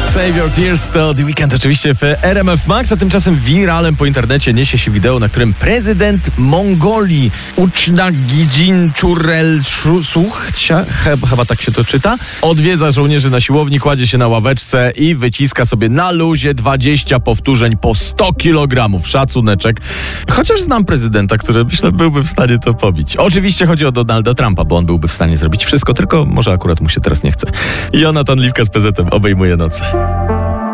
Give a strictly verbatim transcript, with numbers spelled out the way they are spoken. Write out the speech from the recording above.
Save Your Tears to The Weeknd oczywiście w R M F Max, a tymczasem wiralem po internecie niesie się wideo, na którym prezydent Mongolii Uchnagidjin Churelsuch, chyba tak się to czyta, odwiedza żołnierzy na siłowni, kładzie się na ławeczce i wyciska sobie na luzie dwadzieścia powtórzeń po sto kilogramów. Szacuneczek. Chociaż znam prezydenta, który myślę byłby w stanie to pobić. Oczywiście chodzi o Donalda Trumpa, bo on byłby w stanie zrobić wszystko, tylko może akurat mu się teraz nie chce. Jonatan Liwka z P Z em obejmuje noce.